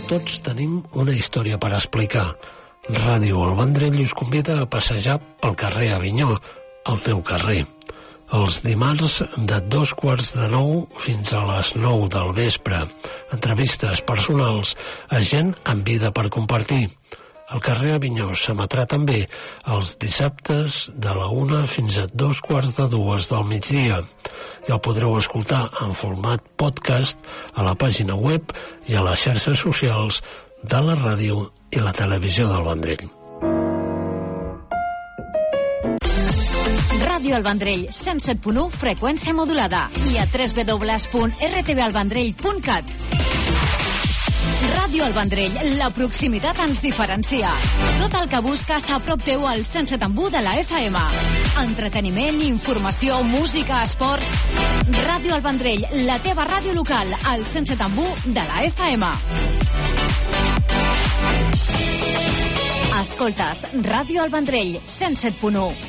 Tots tenim una història per explicar. Ràdio El Vendrell us convida a passejar pel carrer Avinyó, el teu carrer. Els dimarts de 8:45 fins a les 9 del vespre. Entrevistes personals a gent amb vida per compartir. El carrer Avinyó s'emetrà també els dissabtes de la 1 fins a 2:45 del migdia. I el podreu escoltar en format podcast a la pàgina web i a les xarxes socials de la ràdio i la televisió del Vendrell. Ràdio El Vendrell, 107.1, freqüència modulada, i a www.rtvalvendrell.cat. Ràdio El Vendrell, la proximitat ens diferencia. Tot el que busques a prop teu al 107.1 de la FM. Entreteniment, informació, música, esports... Ràdio El Vendrell, la teva ràdio local, al 107.1 de la FM. Escoltes Ràdio El Vendrell, 107.1.